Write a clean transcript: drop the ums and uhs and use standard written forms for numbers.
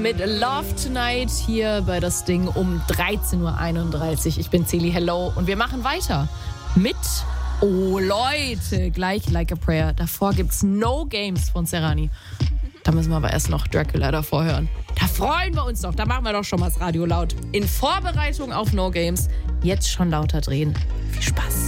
mit Love Tonight hier bei das Ding um 13.31 Uhr. Ich bin Celi, hello. Und wir machen weiter mit, oh Leute, gleich Like a Prayer. Davor gibt's No Games von Serrani. Da müssen wir aber erst noch Dracula davor hören. Da freuen wir uns doch. Da machen wir doch schon mal das Radio laut. In Vorbereitung auf No Games. Jetzt schon lauter drehen. Viel Spaß.